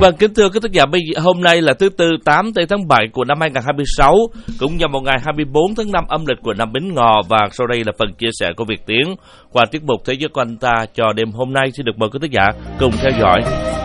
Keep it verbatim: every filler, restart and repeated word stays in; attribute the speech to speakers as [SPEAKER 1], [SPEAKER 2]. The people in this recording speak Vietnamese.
[SPEAKER 1] Vâng, kính thưa quý thính giả, bây giờ hôm nay là thứ tư tám tây tháng bảy của năm hai nghìn không trăm hai mươi sáu, cũng nhằm vào ngày hai mươi bốn tháng năm âm lịch của năm Bính Ngọ, và sau đây là phần chia sẻ của Việt Tiến qua tiết mục Thế giới của anh ta cho đêm hôm nay. Xin được mời quý thính giả cùng theo dõi.